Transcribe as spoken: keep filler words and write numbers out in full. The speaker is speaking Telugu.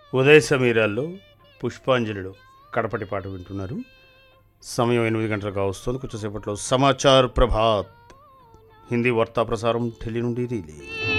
ఉదయ సమీరాల్లో పుష్పాంజలిలో కడపటి పాట వింటున్నారు. సమయం ఎనిమిది గంటలుగా వస్తుంది. కొంచెంసేపట్లో సమాచార్ ప్రభాత్ హిందీ వార్తా ప్రసారం ఢిల్లీ నుండి రిలే.